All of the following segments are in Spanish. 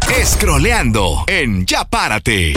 Scrolleando en Ya Párate.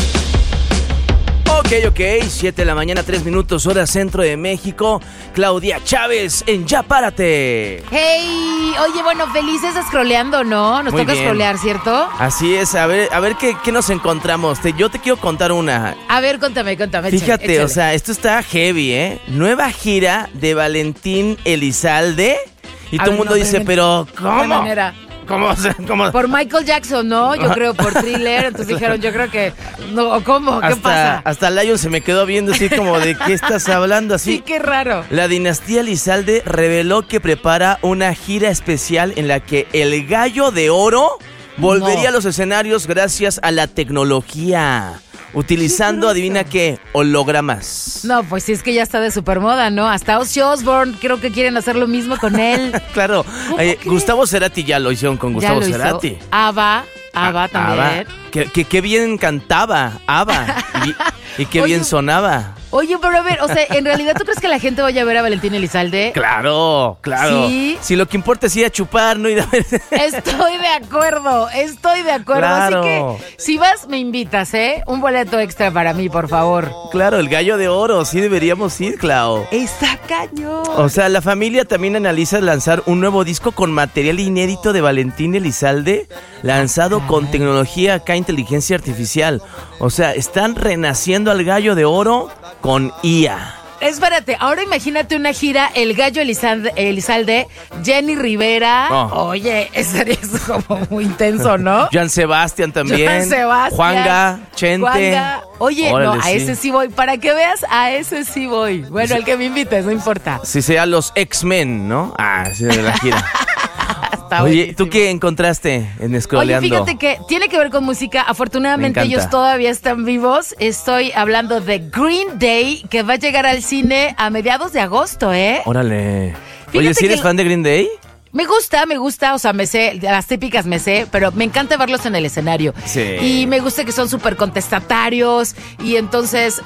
Ok, 7 de la mañana, 3 minutos, hora centro de México. Claudia Chávez en Ya Párate. Hey, oye, bueno, felices scrolleando, ¿no? Nos Muy toca bien. scrollear, ¿cierto? Así es, a ver qué nos encontramos. Yo te quiero contar una. A ver, cuéntame. Fíjate, échale. o sea, esto está heavy, ¿eh? Nueva gira de Valentín Elizalde. Y todo el mundo dice, pero ¿De ¿cómo? qué manera? ¿Cómo? O sea, ¿cómo? Por Michael Jackson, ¿no? Yo creo por Thriller. Entonces dijeron, yo creo que... No, ¿cómo? ¿Qué pasa? Hasta Lion se me quedó viendo así como de ¿qué estás hablando? Así. Sí, qué raro. La dinastía Elizalde reveló que prepara una gira especial en la que el Gallo de Oro volvería a los escenarios gracias a la tecnología. Utilizando, adivina qué, hologramas. No, pues sí, es que ya está de supermoda, ¿no? Hasta Ozzy Osbourne creo que quieren hacer lo mismo con él. Claro, Gustavo Cerati ya lo hicieron con Gustavo Ya lo Cerati. hizo. ABBA también. Que bien cantaba ABBA y qué Oye, bien sonaba. Oye, pero a ver, o sea, ¿en realidad tú crees que la gente vaya a ver a Valentín Elizalde? Claro. ¿Sí? Si lo que importa es ir a chupar, no ir a ver. Estoy de acuerdo. Claro. Así que, si vas, me invitas, ¿eh? Un boleto extra para mí, por favor. Claro, el Gallo de Oro, sí deberíamos ir, Clau. Está cañón. O sea, la familia también analiza lanzar un nuevo disco con material inédito de Valentín Elizalde, lanzado con tecnología acá, inteligencia artificial. O sea, están renaciendo al Gallo de Oro con IA. Espérate, ahora imagínate una gira, el Gallo Elizalde, Jenny Rivera. Oh. Oye, estaría eso como muy intenso, ¿no? Joan Sebastián también. Joan Sebastián. Juanga, Chente. Juanga. Oye, Órale, no, a ese sí voy. Para que veas, a ese sí voy. Bueno, el que me invites, no importa. Si sea los X-Men, ¿no? Sí, de la gira. Está Oye, buenísimo. ¿tú qué encontraste en Scrolleando? Oye, fíjate que tiene que ver con música. Afortunadamente Me encanta. ellos todavía están vivos. Estoy hablando de Green Day, que va a llegar al cine a mediados de agosto, ¿eh? Órale. Fíjate Oye, ¿sí que eres fan de Green Day? Me gusta, o sea, me sé, las típicas me sé, pero me encanta verlos en el escenario. Sí. Y me gusta que son súper contestatarios y entonces...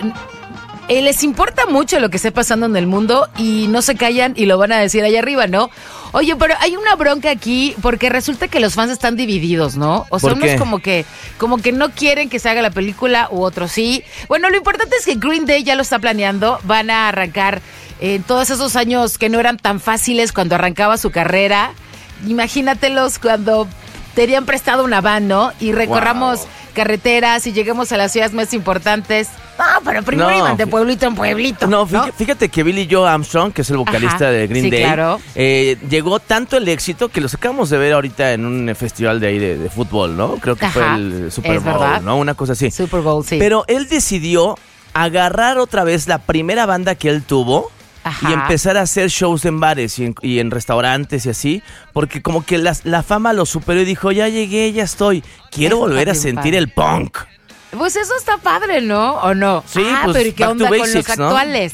les importa mucho lo que esté pasando en el mundo y no se callan y lo van a decir allá arriba, ¿no? Oye, pero hay una bronca aquí porque resulta que los fans están divididos, ¿no? O sea, ¿Por unos qué? como que no quieren que se haga la película u otros sí. Bueno, lo importante es que Green Day ya lo está planeando. Van a arrancar en todos esos años que no eran tan fáciles cuando arrancaba su carrera. Imagínatelos cuando tenían prestado una van, ¿no? Y recorramos carreteras y lleguemos a las ciudades más importantes. No, pero primero No, iban de pueblito en pueblito. No, fíjate que Billy Joe Armstrong, que es el vocalista Ajá, de Green sí, Day, claro. llegó tanto el éxito que los acabamos de ver ahorita en un festival de ahí de fútbol, ¿no? Creo que Ajá, fue el Super es Bowl, verdad. ¿no? Una cosa así. Super Bowl, sí. Pero él decidió agarrar otra vez la primera banda que él tuvo. Ajá. Y empezar a hacer shows en bares y en restaurantes y así, porque como que la fama lo superó y dijo, ya llegué, ya estoy, quiero Eso volver a está bien sentir padre. el punk. Pues eso está padre, ¿no? ¿O no? Sí, pues pues, pero ¿y qué back to onda con basics, los ¿no? actuales?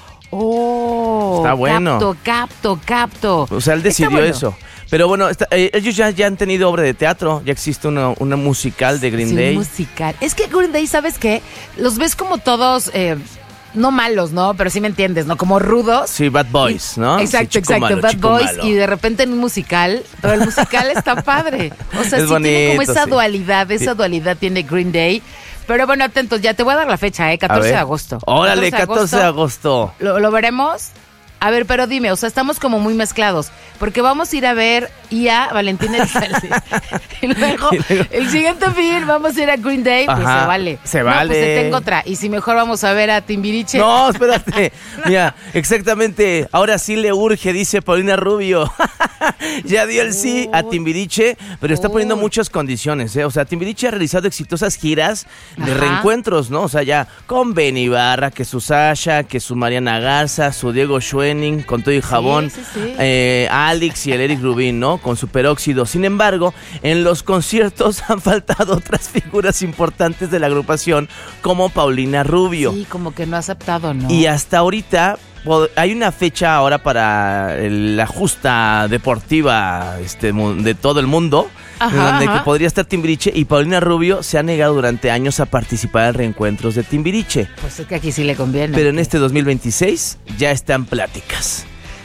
Oh, Está bueno. Capto. O sea, él Está decidió bueno. eso. Pero bueno, ellos ya han tenido obra de teatro, ya existe una musical de Green Sí, Day. musical. Es que Green Day, ¿sabes qué? Los ves como todos, no malos, ¿no? Pero sí me entiendes, ¿no? Como rudos. Sí, Bad Boys, ¿no? Exacto, Sí, chico malo, Bad chico Boys. malo. Y de repente en un musical, pero el musical está padre. O sea, Es sí tiene como bonito, esa sí. dualidad, dualidad tiene Green Day. Pero bueno, atentos, ya te voy a dar la fecha, A 14 de ver. agosto. Órale, 14 de agosto. ¿Lo veremos? A ver, pero dime, o sea, estamos como muy mezclados. Porque vamos a ir a ver a Valentín Elizalde. y luego, el siguiente fin, vamos a ir a Green Day. Pues Ajá, se vale. se No, vale. pues te tengo otra. Y si mejor vamos a ver a Timbiriche. No, espérate. Mira, exactamente. Ahora sí le urge, dice Paulina Rubio. Ya dio el sí a Timbiriche, pero está poniendo muchas condiciones, ¿eh? O sea, Timbiriche ha realizado exitosas giras de Ajá. reencuentros, ¿no? O sea, ya con Ben Ibarra, que su Sasha, que su Mariana Garza, su Diego Schwenning, con todo y jabón, sí. Alex y el Eric Rubin, ¿no? Con su peróxido. Sin embargo, en los conciertos han faltado otras figuras importantes de la agrupación, como Paulina Rubio. Sí, como que no ha aceptado, ¿no? Y hasta ahorita hay una fecha ahora para la justa deportiva de todo el mundo, Ajá, en donde ajá. que podría estar Timbiriche, y Paulina Rubio se ha negado durante años a participar en reencuentros de Timbiriche. Pues es que aquí sí le conviene. Pero en este 2026 ya están pláticas.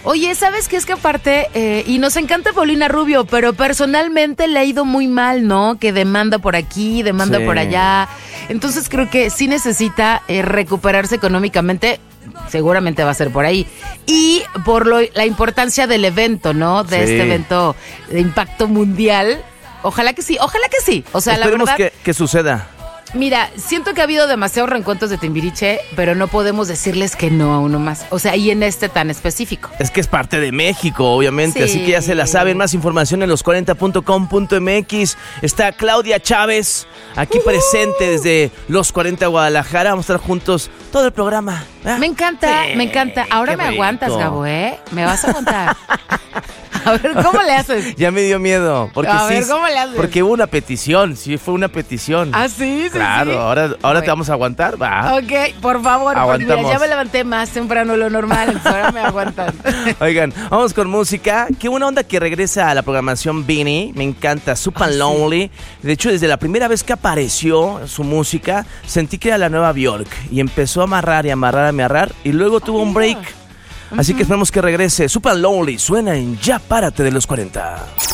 Oye, ¿sabes qué? Es que aparte, y nos encanta Paulina Rubio, pero personalmente le ha ido muy mal, ¿no? Que demanda por aquí, demanda por allá. Entonces creo que sí necesita recuperarse económicamente. Seguramente va a ser por ahí. Y por la importancia del evento, ¿no? De este evento de impacto mundial. Ojalá que sí, ojalá que sí. O sea, esperemos la verdad que suceda. Mira, siento que ha habido demasiados reencuentros de Timbiriche, pero no podemos decirles que no a uno más. O sea, y en este tan específico. Es que es parte de México, obviamente, Sí. así que ya se la saben. Más información en los40.com.mx. Está Claudia Chávez aquí presente desde Los 40 Guadalajara. Vamos a estar juntos todo el programa. ¿verdad? Me encanta, Sí, me encanta. Ahora qué me aguantas, rico. Gabo, ¿eh? Me vas a aguantar. A ver, ¿cómo le haces? Ya me dio miedo. Porque A sí, ver, ¿cómo le haces? Porque hubo una petición, sí, fue una petición. Ah, sí, sí, Claro, sí. ahora Bueno. te vamos a aguantar, va. Ok, por favor, porque mira, Aguantamos. ya me levanté más temprano de lo normal, entonces ahora me aguantan. Oigan, vamos con música. Qué buena onda que regresa a la programación Beanie. Me encanta, Super Lonely. De hecho, desde la primera vez que apareció su música, sentí que era la nueva Björk. Y empezó a amarrar y amarrar. Y luego tuvo un break. Así que esperamos que regrese. Super Lonely suena en Ya Párate de los 40.